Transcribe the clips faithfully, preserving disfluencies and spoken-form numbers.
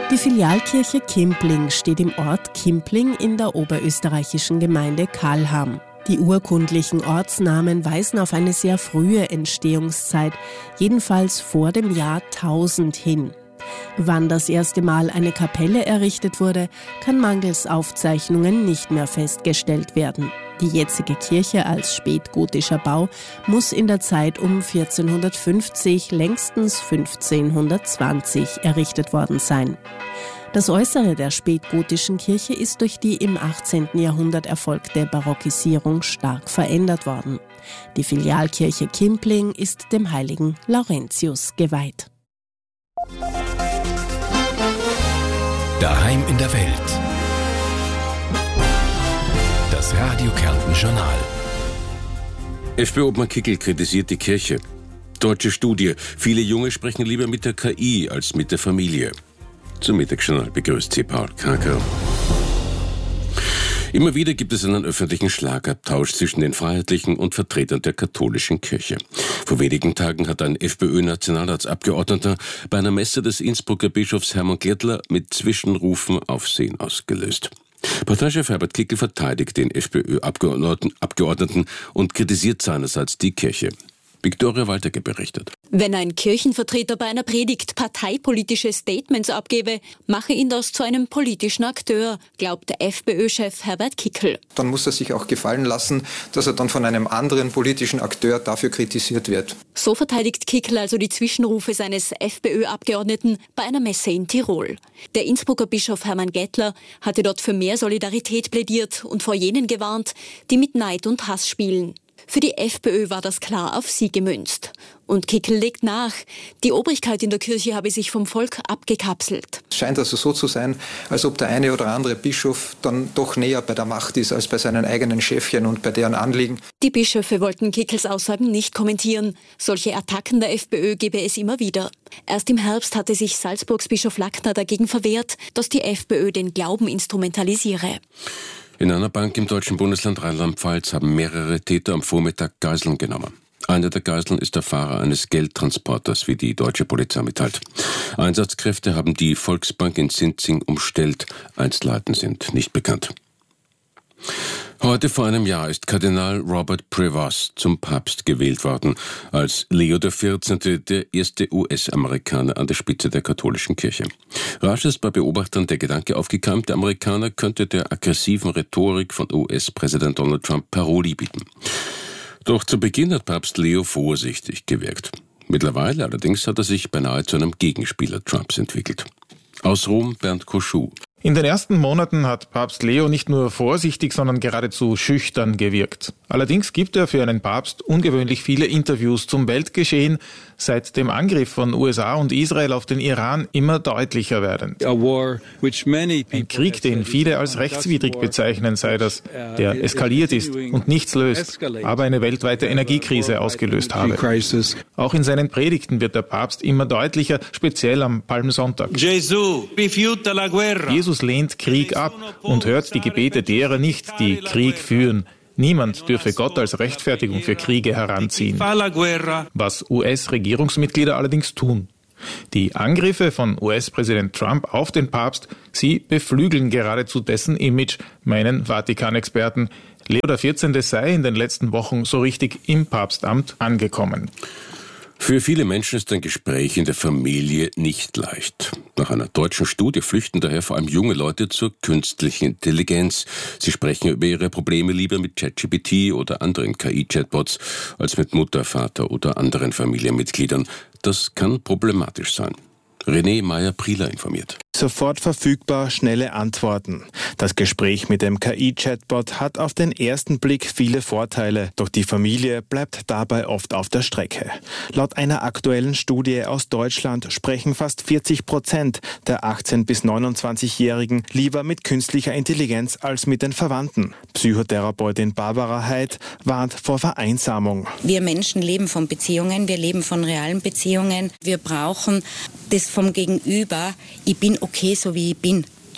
Die Filialkirche Kimpling steht im Ort Kimpling in der oberösterreichischen Gemeinde Kalham. Die urkundlichen Ortsnamen weisen auf eine sehr frühe Entstehungszeit, jedenfalls vor dem Jahr tausend hin. Wann das erste Mal eine Kapelle errichtet wurde, kann mangels Aufzeichnungen nicht mehr festgestellt werden. Die jetzige Kirche als spätgotischer Bau muss in der Zeit um vierzehnhundertfünfzig, längstens fünfzehnhundertzwanzig errichtet worden sein. Das Äußere der spätgotischen Kirche ist durch die im achtzehnten Jahrhundert erfolgte Barockisierung stark verändert worden. Die Filialkirche Kimpling ist dem heiligen Laurentius geweiht. Daheim in der Welt. Das Radio Kärnten Journal. FPÖ-Obmann Kickl kritisiert die Kirche. Deutsche Studie. Viele Junge sprechen lieber mit der K I als mit der Familie. Zum Mittagsjournal begrüßt Sie Paul Kraker. Immer wieder gibt es einen öffentlichen Schlagabtausch zwischen den Freiheitlichen und Vertretern der katholischen Kirche. Vor wenigen Tagen hat ein FPÖ-Nationalratsabgeordneter bei einer Messe des Innsbrucker Bischofs Hermann Glättler mit Zwischenrufen Aufsehen ausgelöst. Parteichef Herbert Kickl verteidigt den FPÖ-Abgeordneten Abgeordneten und kritisiert seinerseits die Kirche. Viktoria Walterke berichtet. Wenn ein Kirchenvertreter bei einer Predigt parteipolitische Statements abgebe, mache ihn das zu einem politischen Akteur, glaubt der FPÖ-Chef Herbert Kickl. Dann muss er sich auch gefallen lassen, dass er dann von einem anderen politischen Akteur dafür kritisiert wird. So verteidigt Kickl also die Zwischenrufe seines FPÖ-Abgeordneten bei einer Messe in Tirol. Der Innsbrucker Bischof Hermann Glättler hatte dort für mehr Solidarität plädiert und vor jenen gewarnt, die mit Neid und Hass spielen. Für die FPÖ war das klar auf sie gemünzt. Und Kickl legt nach, die Obrigkeit in der Kirche habe sich vom Volk abgekapselt. Es scheint also so zu sein, als ob der eine oder andere Bischof dann doch näher bei der Macht ist als bei seinen eigenen Chefchen und bei deren Anliegen. Die Bischöfe wollten Kickls Aussagen nicht kommentieren. Solche Attacken der FPÖ gebe es immer wieder. Erst im Herbst hatte sich Salzburgs Bischof Lackner dagegen verwehrt, dass die FPÖ den Glauben instrumentalisiere. In einer Bank im deutschen Bundesland Rheinland-Pfalz haben mehrere Täter am Vormittag Geiseln genommen. Einer der Geiseln ist der Fahrer eines Geldtransporters, wie die deutsche Polizei mitteilt. Einsatzkräfte haben die Volksbank in Sinzing umstellt. Einzelheiten sind nicht bekannt. Heute vor einem Jahr ist Kardinal Robert Prevost zum Papst gewählt worden, als Leo der vierzehnte der erste U S-Amerikaner an der Spitze der katholischen Kirche. Rasch ist bei Beobachtern der Gedanke aufgekeimt, der Amerikaner könnte der aggressiven Rhetorik von U S-Präsident Donald Trump Paroli bieten. Doch zu Beginn hat Papst Leo vorsichtig gewirkt. Mittlerweile allerdings hat er sich beinahe zu einem Gegenspieler Trumps entwickelt. Aus Rom Bernd Koschou. In den ersten Monaten hat Papst Leo nicht nur vorsichtig, sondern geradezu schüchtern gewirkt. Allerdings gibt er für einen Papst ungewöhnlich viele Interviews zum Weltgeschehen, seit dem Angriff von U S A und Israel auf den Iran immer deutlicher werden. Ein Krieg, den viele als rechtswidrig bezeichnen, sei das, der eskaliert ist und nichts löst, aber eine weltweite Energiekrise ausgelöst habe. Auch in seinen Predigten wird der Papst immer deutlicher, speziell am Palmsonntag. Jesus lehnt Krieg ab und hört die Gebete derer nicht, die Krieg führen. Niemand dürfe Gott als Rechtfertigung für Kriege heranziehen. Was U S-Regierungsmitglieder allerdings tun. Die Angriffe von U S-Präsident Trump auf den Papst, sie beflügeln geradezu dessen Image, meinen Vatikan-Experten. Leo der vierzehnte sei in den letzten Wochen so richtig im Papstamt angekommen. Für viele Menschen ist ein Gespräch in der Familie nicht leicht. Nach einer deutschen Studie flüchten daher vor allem junge Leute zur künstlichen Intelligenz. Sie sprechen über ihre Probleme lieber mit ChatGPT oder anderen K I-Chatbots als mit Mutter, Vater oder anderen Familienmitgliedern. Das kann problematisch sein. René Meyer-Prieler informiert. Sofort verfügbar, schnelle Antworten. Das Gespräch mit dem K I-Chatbot hat auf den ersten Blick viele Vorteile, doch die Familie bleibt dabei oft auf der Strecke. Laut einer aktuellen Studie aus Deutschland sprechen fast vierzig Prozent der achtzehn- bis neunundzwanzigjährigen lieber mit künstlicher Intelligenz als mit den Verwandten. Psychotherapeutin Barbara Heid warnt vor Vereinsamung. Wir Menschen leben von Beziehungen, wir leben von realen Beziehungen. Wir brauchen das vom Gegenüber, ich bin okay, so wie ich bin.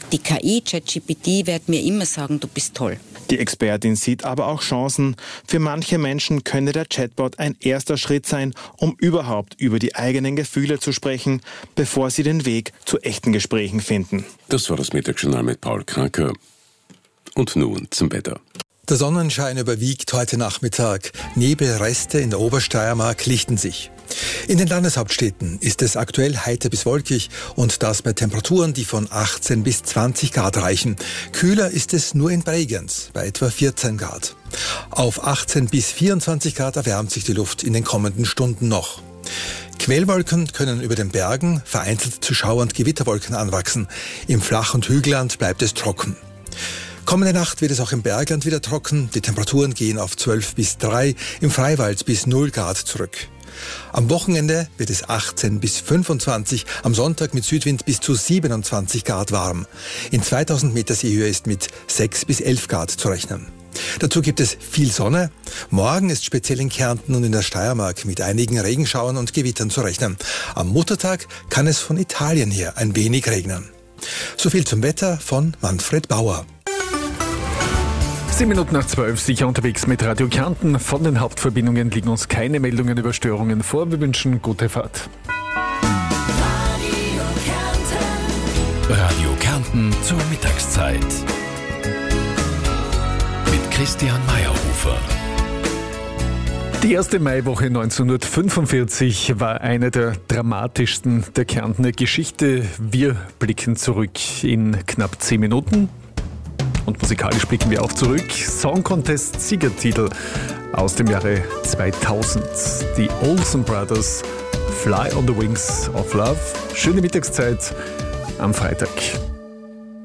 Die K I, ChatGPT, wird mir immer sagen, du bist toll. Die Expertin sieht aber auch Chancen. Für manche Menschen könne der Chatbot ein erster Schritt sein, um überhaupt über die eigenen Gefühle zu sprechen, bevor sie den Weg zu echten Gesprächen finden. Das war das Mittagsjournal mit Paul Kranker. Und nun zum Wetter. Der Sonnenschein überwiegt heute Nachmittag. Nebelreste in der Obersteiermark lichten sich. In den Landeshauptstädten ist es aktuell heiter bis wolkig und das bei Temperaturen, die von achtzehn bis zwanzig Grad reichen. Kühler ist es nur in Bregenz bei etwa vierzehn Grad. Auf achtzehn bis vierundzwanzig Grad erwärmt sich die Luft in den kommenden Stunden noch. Quellwolken können über den Bergen, vereinzelt zu Schauer- und Gewitterwolken anwachsen. Im Flach- und Hügelland bleibt es trocken. Kommende Nacht wird es auch im Bergland wieder trocken. Die Temperaturen gehen auf zwölf bis drei, im Freiwald bis null Grad zurück. Am Wochenende wird es achtzehn bis fünfundzwanzig, am Sonntag mit Südwind bis zu siebenundzwanzig Grad warm. In zweitausend Meter Seehöhe ist mit sechs bis elf Grad zu rechnen. Dazu gibt es viel Sonne. Morgen ist speziell in Kärnten und in der Steiermark mit einigen Regenschauern und Gewittern zu rechnen. Am Muttertag kann es von Italien her ein wenig regnen. So viel zum Wetter von Manfred Bauer. Sieben Minuten nach zwölf, sicher unterwegs mit Radio Kärnten. Von den Hauptverbindungen liegen uns keine Meldungen über Störungen vor. Wir wünschen gute Fahrt. Radio Kärnten. Radio Kärnten zur Mittagszeit. Mit Christian Meyerhofer. Die erste Maiwoche neunzehnhundertfünfundvierzig war eine der dramatischsten der Kärntner Geschichte. Wir blicken zurück in knapp zehn Minuten. Und musikalisch blicken wir auch zurück. Song Contest Siegertitel aus dem Jahre zweitausend. Die Olsen Brothers, Fly on the Wings of Love. Schöne Mittagszeit am Freitag.